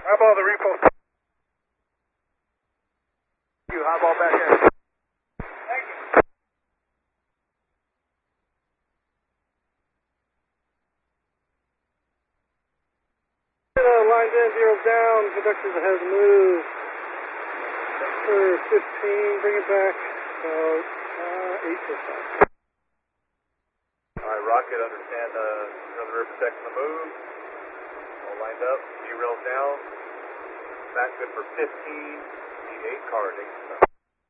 Highball the repost. You highball back in. Thank you. Lines in, zeros down, conductors ahead of the move. For 15, bring it back. About 8 to 5. Alright, Rocket, understand another rear protecting the move. All lined up, G-rails down. Back good for 15. Need 8 cars, 8 to 7.